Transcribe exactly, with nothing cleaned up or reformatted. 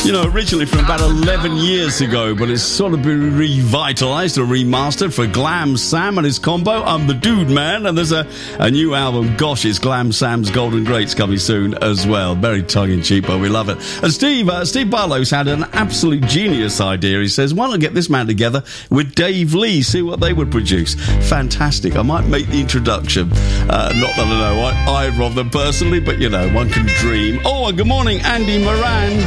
You know, originally from about eleven years ago, but it's sort of been revitalised or remastered for Glam Sam and his combo. I'm the Dude Man, and there's a, a new album, gosh, it's Glam Sam's Golden Greats, coming soon as well. Very tongue-in-cheek, but we love it. And Steve, uh, Steve Barlow's had an absolute genius idea. He says, why not get this man together with Dave Lee, see what they would produce. Fantastic. I might make the introduction. Uh, not that I know I, either of them personally, but, you know, one can dream. Oh, and good morning, Andy Moran.